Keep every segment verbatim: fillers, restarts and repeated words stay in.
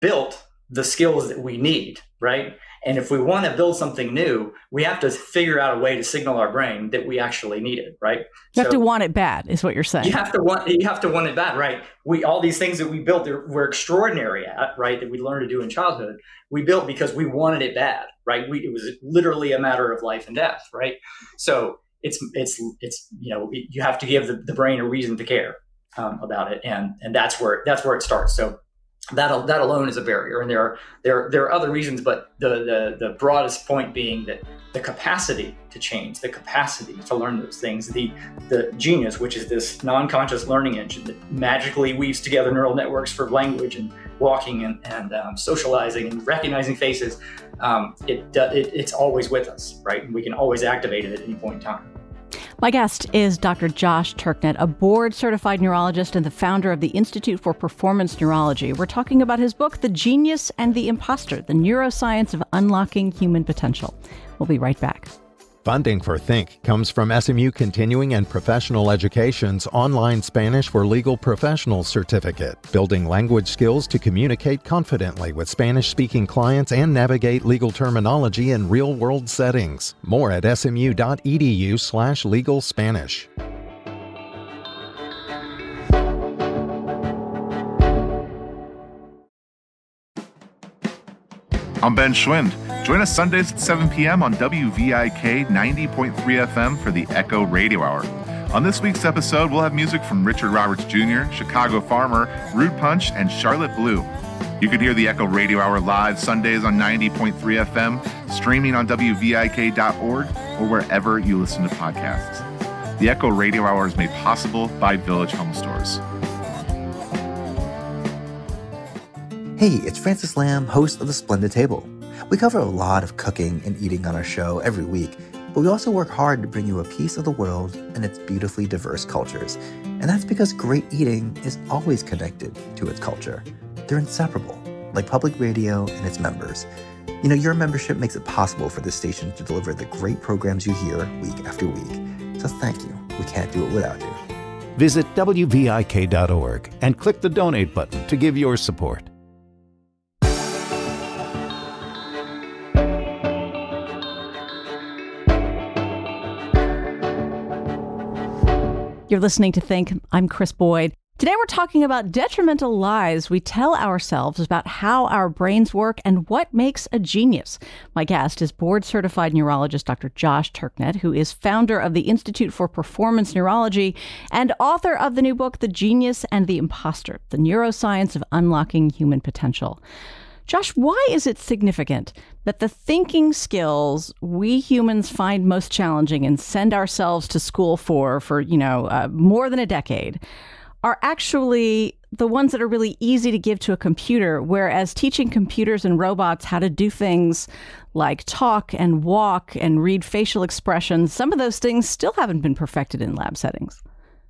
built the skills that we need, right? And if we want to build something new, we have to figure out a way to signal our brain that we actually need it, right? You have so to want it bad, is what you're saying. You have to want you have to want it bad, right? We all these things that we built that we're extraordinary at, right? That we learned to do in childhood, we built because we wanted it bad, right? We, it was literally a matter of life and death, right? So it's it's it's you know you have to give the, the brain a reason to care um, about it, and and that's where that's where it starts. So that that alone is a barrier, and there are there there are other reasons, but the the the broadest point being that the capacity to change, the capacity to learn those things, the the genius, which is this non-conscious learning engine that magically weaves together neural networks for language and walking and, and um, socializing and recognizing faces, um, it, it it's always with us, right? And we can always activate it at any point in time. My guest is Doctor Josh Turknett, a board-certified neurologist and the founder of the Institute for Performance Neurology. We're talking about his book, The Genius and the Imposter, The Neuroscience of Unlocking Human Potential. We'll be right back. Funding for Think comes from S M U Continuing and Professional Education's online Spanish for Legal Professionals certificate, building language skills to communicate confidently with Spanish-speaking clients and navigate legal terminology in real-world settings. More at smu.edu slash legal Spanish. I'm Ben Schwind. Join us Sundays at seven p.m. on W V I K ninety point three F M for the Echo Radio Hour. On this week's episode, we'll have music from Richard Roberts Junior, Chicago Farmer, Rude Punch, and Charlotte Blue. You can hear the Echo Radio Hour live Sundays on ninety point three F M, streaming on W V I K dot org, or wherever you listen to podcasts. The Echo Radio Hour is made possible by Village Home Stores. Hey, it's Francis Lamb, host of The Splendid Table. We cover a lot of cooking and eating on our show every week, but we also work hard to bring you a piece of the world and its beautifully diverse cultures. And that's because great eating is always connected to its culture. They're inseparable, like public radio and its members. You know, your membership makes it possible for this station to deliver the great programs you hear week after week. So thank you. We can't do it without you. Visit W V I K dot org and click the donate button to give your support. You're listening to Think. I'm Chris Boyd. Today we're talking about detrimental lies we tell ourselves about how our brains work and what makes a genius. My guest is board-certified neurologist Doctor Josh Turknett, who is founder of the Institute for Performance Neurology and author of the new book, The Genius and the Imposter, The Neuroscience of Unlocking Human Potential. Josh, why is it significant that the thinking skills we humans find most challenging and send ourselves to school for, for, you know, uh, more than a decade, are actually the ones that are really easy to give to a computer, whereas teaching computers and robots how to do things like talk and walk and read facial expressions, some of those things still haven't been perfected in lab settings?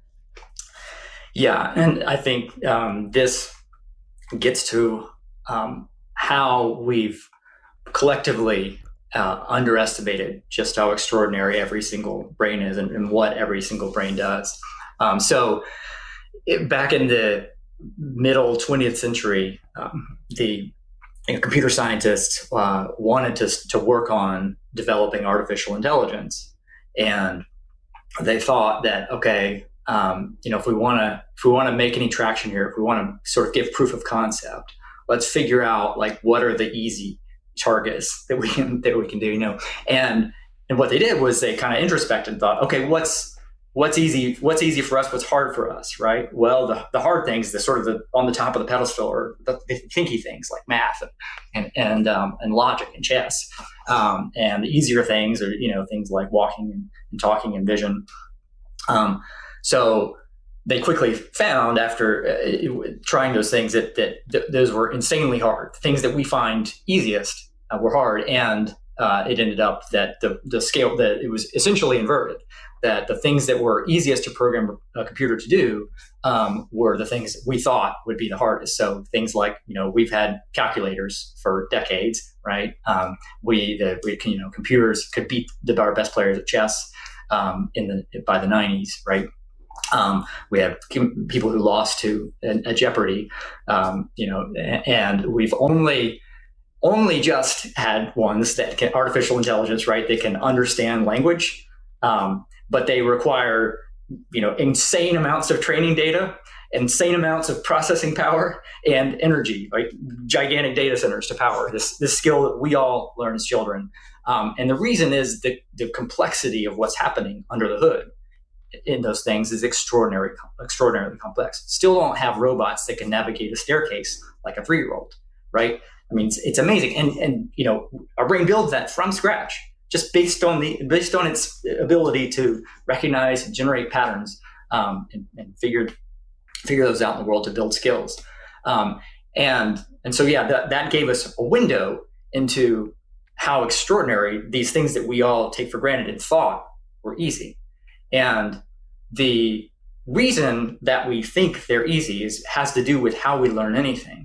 Yeah, and I think um, this gets to um, how we've collectively uh, underestimated just how extraordinary every single brain is and, and what every single brain does. Um, so it, back in the middle twentieth century, um, the you know, computer scientists uh, wanted to, to work on developing artificial intelligence. And they thought that, okay, um, you know, if we want to if we want to make any traction here, if we want to sort of give proof of concept, let's figure out like what are the easy targets that we can that we can do, you know. And and what they did was they kind of introspected and thought, okay, what's what's easy what's easy for us, what's hard for us, right? Well, the, the hard things, the sort of the on the top of the pedestal, are the, the thinky things like math and and um, and logic and chess. Um, and the easier things are, you know, things like walking and, and talking and vision. Um, so they quickly found after uh, trying those things that, that that those were insanely hard. Things that we find easiest uh, were hard, and uh, it ended up that the the scale that it was essentially inverted. That the things that were easiest to program a computer to do um, were the things that we thought would be the hardest. So things like, you know, we've had calculators for decades, right? Um, we the we can, you know, computers could beat the our best players at chess um, in the by the nineties, right? Um, we have people who lost to a, a Jeopardy, um, you know, and we've only only just had ones that can artificial intelligence, right? They can understand language, um, but they require, you know, insane amounts of training data, insane amounts of processing power and energy, right? Gigantic data centers to power this this skill that we all learn as children. Um, and the reason is the the complexity of what's happening under the hood in those things is extraordinary, extraordinarily complex. Still don't have robots that can navigate a staircase like a three-year-old, right? I mean, it's, it's amazing. And, and, you know, our brain builds that from scratch, just based on the, based on its ability to recognize and generate patterns, um, and, and figure, figure those out in the world to build skills. Um, and, and so, yeah, that, that gave us a window into how extraordinary these things that we all take for granted and thought were easy. And the reason that we think they're easy is has to do with how we learn anything.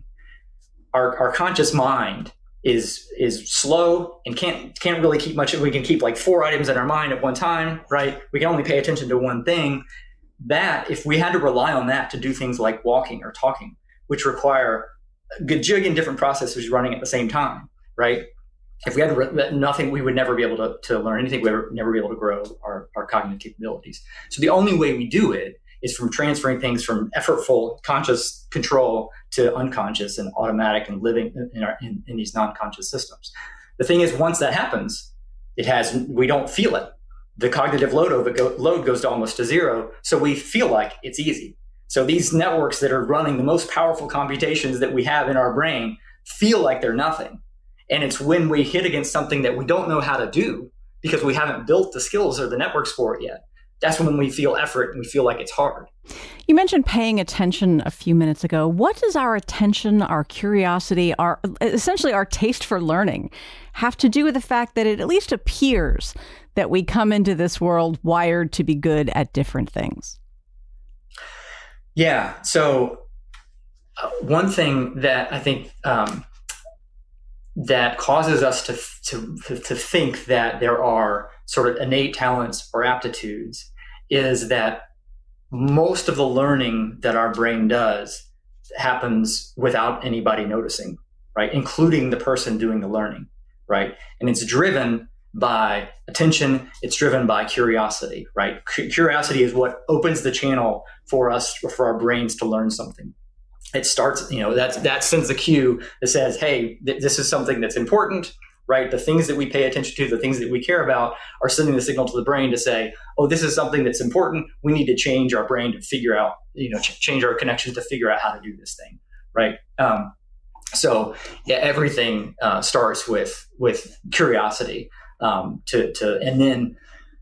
Our, our conscious mind is is slow and can't can't really keep much. We can keep like four items in our mind at one time, right? We can only pay attention to one thing. That if we had to rely on that to do things like walking or talking, which require a gajillion different processes running at the same time, right? If we had re- nothing, we would never be able to, to learn anything. We would never be able to grow our, our cognitive capabilities. So the only way we do it is from transferring things from effortful conscious control to unconscious and automatic and living in, our, in, in these non-conscious systems. The thing is, once that happens, it has we don't feel it. The cognitive load of it go, load goes to almost to zero, so we feel like it's easy. So these networks that are running the most powerful computations that we have in our brain feel like they're nothing. And it's when we hit against something that we don't know how to do because we haven't built the skills or the networks for it yet. That's when we feel effort and we feel like it's hard. You mentioned paying attention a few minutes ago. What does our attention, our curiosity, our essentially our taste for learning have to do with the fact that it at least appears that we come into this world wired to be good at different things? Yeah. So uh, one thing that I think um, that causes us to, to to think that there are sort of innate talents or aptitudes is that most of the learning that our brain does happens without anybody noticing, right? Including the person doing the learning, right? And it's driven by attention. It's driven by curiosity, right? C- curiosity is what opens the channel for us, for our brains to learn something. It starts, you know, that that sends the cue that says, hey, th- this is something that's important, right? The things that we pay attention to, the things that we care about are sending the signal to the brain to say, oh, this is something that's important. We need to change our brain to figure out, you know, ch- change our connections to figure out how to do this thing, right? Um, so yeah, everything uh, starts with with curiosity um, to to, and then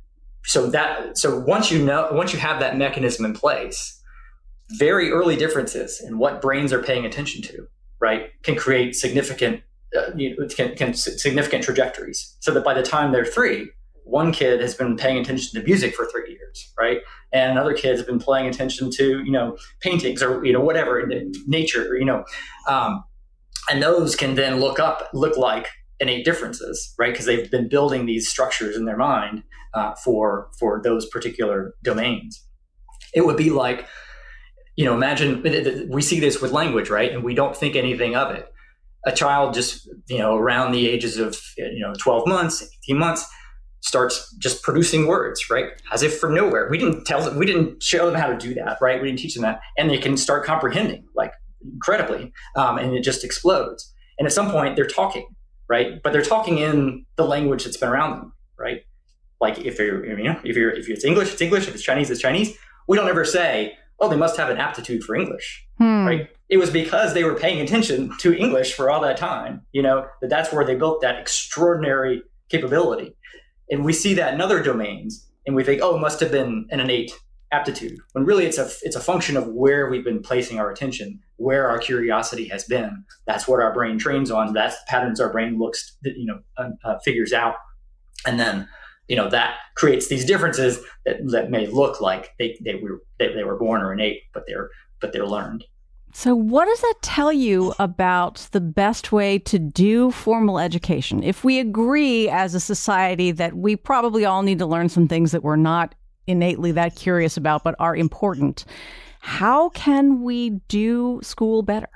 so that so once you know once you have that mechanism in place, very early differences in what brains are paying attention to, right, can create significant uh, you know, can, can significant trajectories. So that by the time they're three, one kid has been paying attention to music for three years, right, and another kid has been paying attention to you know paintings or you know whatever nature, you know, um, and those can then look up look like innate differences, right, because they've been building these structures in their mind uh, for for those particular domains. It would be like, you know, imagine we see this with language, right? And we don't think anything of it. A child just, you know, around the ages of, you know, twelve months, eighteen months, starts just producing words, right? As if from nowhere. We didn't tell them, we didn't show them how to do that, right? We didn't teach them that. And they can start comprehending, like, incredibly. Um, and it just explodes. And at some point, they're talking, right? But they're talking in the language that's been around them, right? Like, if you're, you know, if you're, if it's English, it's English. If it's Chinese, it's Chinese. We don't ever say, oh, they must have an aptitude for English, hmm. right? It was because they were paying attention to English for all that time, you know, that that's where they built that extraordinary capability. And we see that in other domains, and we think, oh, it must have been an innate aptitude, when really it's a it's a function of where we've been placing our attention, where our curiosity has been. That's what our brain trains on. That's the patterns our brain looks, you know, uh, uh, figures out, and then, you know, that creates these differences that, that may look like they, they were they, they were born or innate, but they're but they're learned. So what does that tell you about the best way to do formal education? If we agree as a society that we probably all need to learn some things that we're not innately that curious about, but are important. How can we do school better?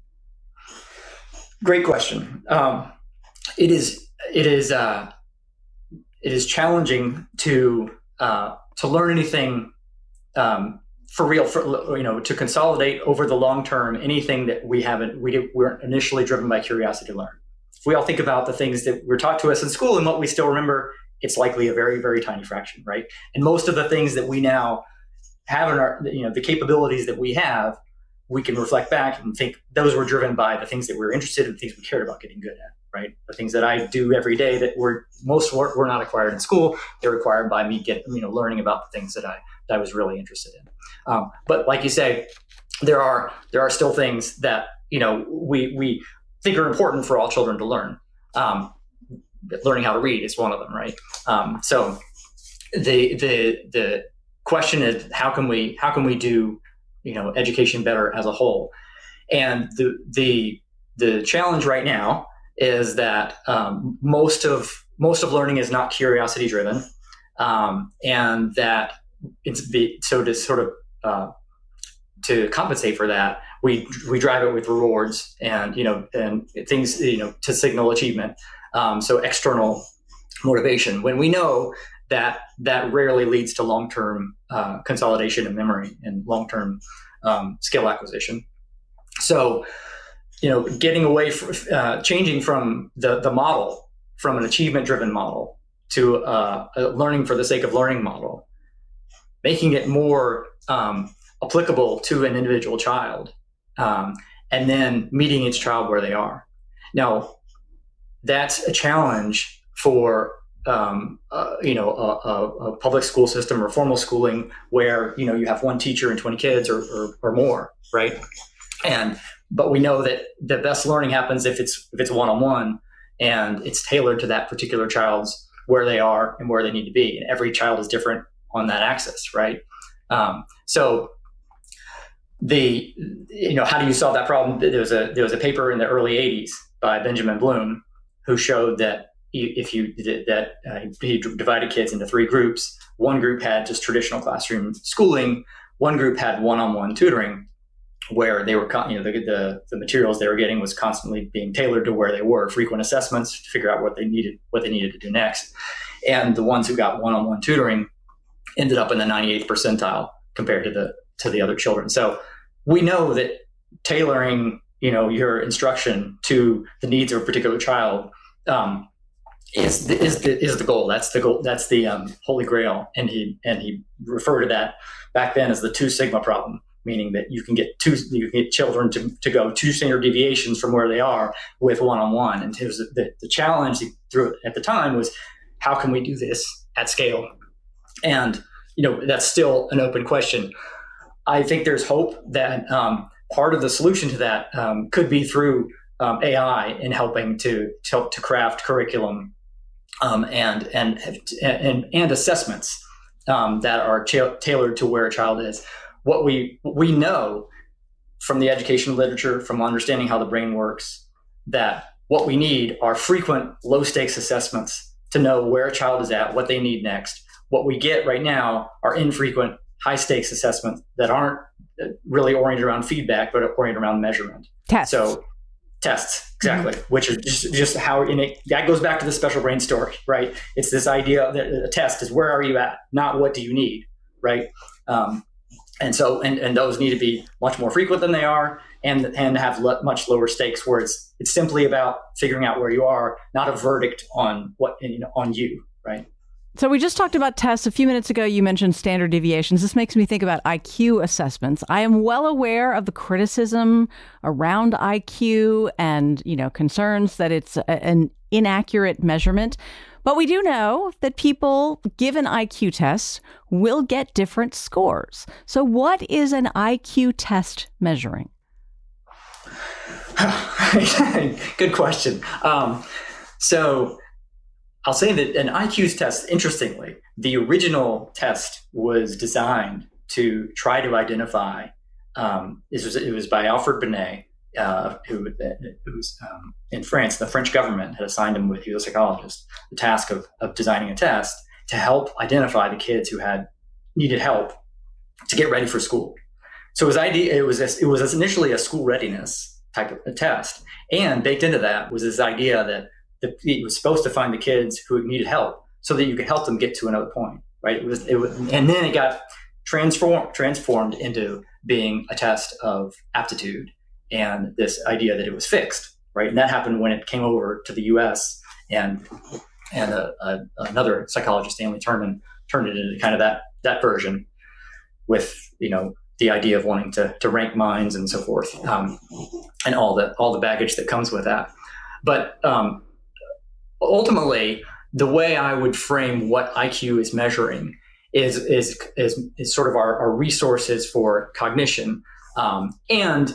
Great question. Um, it is it is uh, it is challenging to uh, to learn anything um, for real. For you know, to consolidate over the long term anything that we haven't we did, we're initially driven by curiosity to learn. If we all think about the things that were taught to us in school and what we still remember, it's likely a very very tiny fraction, right? And most of the things that we now have in our you know the capabilities that we have, we can reflect back and think those were driven by the things that we were interested in, things we cared about getting good at, right? The things that I do every day that were most were, were not acquired in school. They're acquired by me get you know learning about the things that I that I was really interested in. Um, but like you say, there are there are still things that you know we we think are important for all children to learn. Um, learning how to read is one of them, right? Um, so the the the question is how can we how can we do you know, education better as a whole. And the the the challenge right now is that um, most of most of learning is not curiosity driven, um, and that it's be, so to sort of uh, to compensate for that, we we drive it with rewards and you know and things you know to signal achievement. Um, so external motivation when we know that that rarely leads to long-term uh, consolidation of memory and long-term um, skill acquisition. So, you know, getting away from, uh, changing from the, the model, from an achievement-driven model to uh, a learning for the sake of learning model, making it more um, applicable to an individual child, um, and then meeting each child where they are. Now, that's a challenge for Um, uh, you know, a, a, a public school system or formal schooling where, you know, you have one teacher and twenty kids or, or, or more, right? And, but we know that the best learning happens if it's, if it's one-on-one and it's tailored to that particular child's where they are and where they need to be. And every child is different on that axis, right? Um, so the, you know, how do you solve that problem? There was a, there was a paper in the early eighties by Benjamin Bloom who showed that if you did that, uh, he divided kids into three groups. One group had just traditional classroom schooling. One group had one-on-one tutoring, where they were, you know, the, the the materials they were getting was constantly being tailored to where they were. Frequent assessments to figure out what they needed, what they needed to do next. And the ones who got one-on-one tutoring ended up in the ninety-eighth percentile compared to the to the other children. So we know that tailoring, you know, your instruction to the needs of a particular child. Um, Is the, is the is the goal? That's the goal. That's the um, holy grail. And he and he referred to that back then as the two sigma problem, meaning that you can get two you can get children to, to go two standard deviations from where they are with one on one. And it was the the challenge he threw at the time was how can we do this at scale? And you know that's still an open question. I think there's hope that um, part of the solution to that um, could be through um, A I in helping to to, help to craft curriculum. Um, and, and and and assessments um, that are cha- tailored to where a child is. What we we know from the education literature, from understanding how the brain works, that what we need are frequent low stakes assessments to know where a child is at, what they need next. What we get right now are infrequent high stakes assessments that aren't really oriented around feedback, but oriented around measurement. Tests. So tests, exactly, mm-hmm. which is just, just how in it, that goes back to the special brain story, right? It's this idea that a test is where are you at, not what do you need, right? Um, and so, and, and those need to be much more frequent than they are, and and have le- much lower stakes, where it's it's simply about figuring out where you are, not a verdict on what you know, on you, right? So we just talked about tests. A few minutes ago, you mentioned standard deviations. This makes me think about I Q assessments. I am well aware of the criticism around I Q and, you know, concerns that it's a, an inaccurate measurement. But we do know that people given I Q tests will get different scores. So what is an I Q test measuring? Good question. Um, so... I'll say that an I Q test, interestingly, the original test was designed to try to identify, um, this was, it was by Alfred Binet, uh, who, who was um, in France. The French government had assigned him with, he was a psychologist, the task of, of designing a test to help identify the kids who had needed help to get ready for school. So it was idea it was it was initially a school readiness type of a test, and baked into that was this idea that the, it was supposed to find the kids who needed help so that you could help them get to another point, right? It was, it was and then it got transformed transformed into being a test of aptitude and this idea that it was fixed, right? And that happened when it came over to the U S and and a, a, another psychologist, Stanley Terman, turned it into kind of that that version with, you know, the idea of wanting to to rank minds and so forth, um, and all the all the baggage that comes with that. But um, ultimately, the way I would frame what I Q is measuring is is is, is sort of our, our resources for cognition, um, and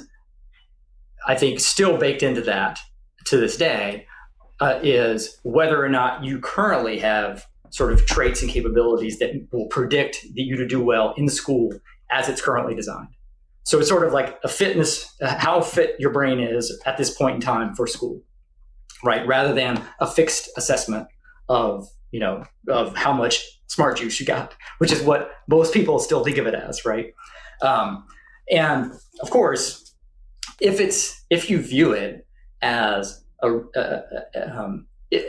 I think still baked into that to this day uh, is whether or not you currently have sort of traits and capabilities that will predict that you to do well in school as it's currently designed. So it's sort of like a fitness, how fit your brain is at this point in time for school, right? Rather than a fixed assessment of, you know, of how much smart juice you got, which is what most people still think of it as, right? Um, and of course, if it's if you view it as a, a, a um,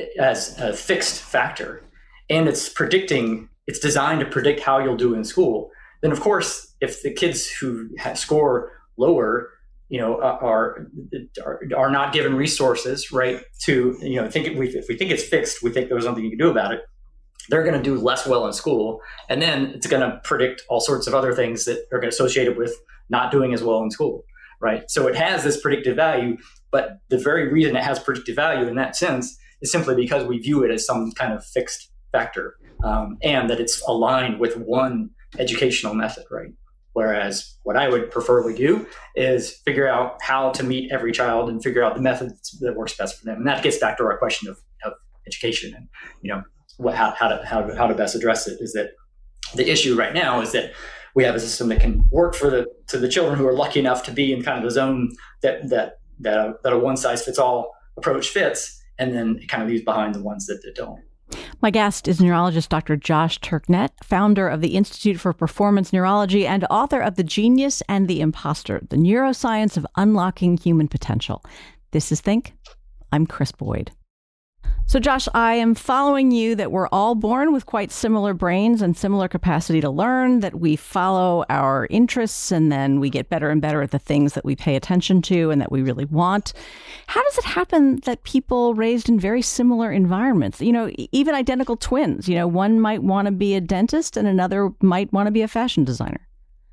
as a fixed factor, and it's predicting, it's designed to predict how you'll do in school, then of course, if the kids who have score lower, you know, are, are are not given resources, right, to, you know, think if we, if we think it's fixed, we think there's something you can do about it, they're going to do less well in school, and then it's going to predict all sorts of other things that are associated with not doing as well in school, right? So it has this predictive value, but the very reason it has predictive value in that sense is simply because we view it as some kind of fixed factor, um, and that it's aligned with one educational method, right? Whereas what I would preferably do is figure out how to meet every child and figure out the methods that works best for them. And that gets back to our question of, of education and, you know, what, how, how to how, how to best address it. Is that the issue right now is that we have a system that can work for the to the children who are lucky enough to be in kind of the zone that that that a, that a one size fits all approach fits, and then it kind of leaves behind the ones that, that don't. My guest is neurologist Doctor Josh Turknett, founder of the Institute for Performance Neurology and author of The Genius and the Imposter, The Neuroscience of Unlocking Human Potential. This is Think. I'm Chris Boyd. So, Josh, I am following you that we're all born with quite similar brains and similar capacity to learn, that we follow our interests and then we get better and better at the things that we pay attention to and that we really want. How does it happen that people raised in very similar environments, you know, even identical twins, you know, one might want to be a dentist and another might want to be a fashion designer?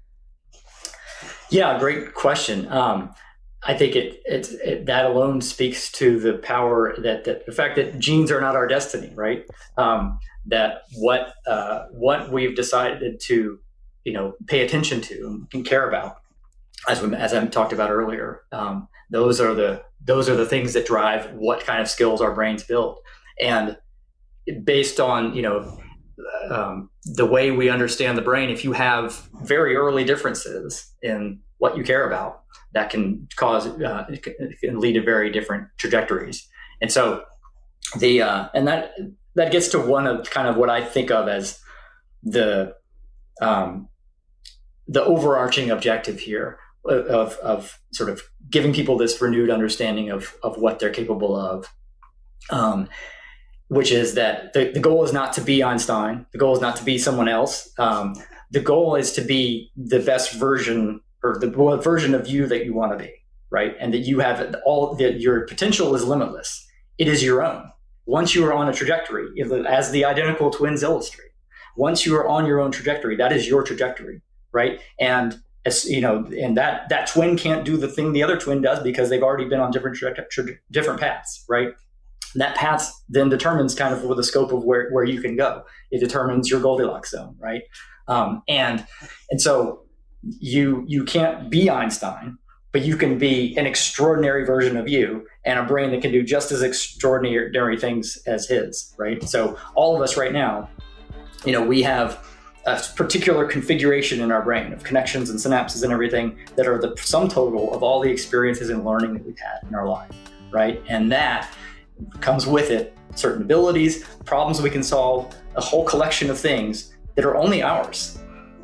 Yeah, great question. Um, I think it, it, it that alone speaks to the power that, that the fact that genes are not our destiny, right? Um, that what uh, what we've decided to, you know, pay attention to and care about, as we, as I talked about earlier, um, those are the those are the things that drive what kind of skills our brains build, and based on, you know, um, the way we understand the brain, if you have very early differences in what you care about, that can cause, uh, it can lead to very different trajectories. And so the, uh, and that, that gets to one of kind of what I think of as the, um, the overarching objective here of, of sort of giving people this renewed understanding of, of what they're capable of. Um, which is that the, the goal is not to be Einstein. The goal is not to be someone else. Um, the goal is to be the best version or the version of you that you want to be, right? And that you have all that your potential is limitless. It is your own. Once you are on a trajectory, as the identical twins illustrate, once you are on your own trajectory, that is your trajectory, right? And as you know, and that that twin can't do the thing the other twin does because they've already been on different tra- tra- different paths, right? That path then determines kind of the scope of where, where you can go. It determines your Goldilocks zone, right? Um, and and so you you can't be Einstein, but you can be an extraordinary version of you and a brain that can do just as extraordinary things as his, right? So all of us right now, you know, we have a particular configuration in our brain of connections and synapses and everything that are the sum total of all the experiences and learning that we've had in our life, right? And that comes with it certain abilities, problems we can solve, a whole collection of things that are only ours.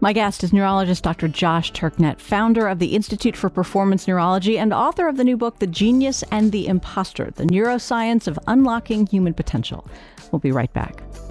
My guest is neurologist Doctor Josh Turknet, founder of the Institute for Performance Neurology and author of the new book, The Genius and the Imposter, The Neuroscience of Unlocking Human Potential. We'll be right back.